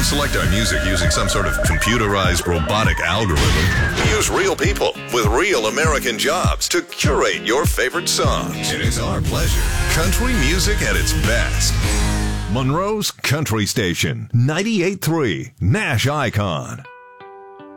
don't select our music using some sort of computerized robotic algorithm. We use real people with real American jobs to curate your favorite songs. It is our pleasure. Country music at its best. Monroe's Country Station, 98.3 Nash Icon.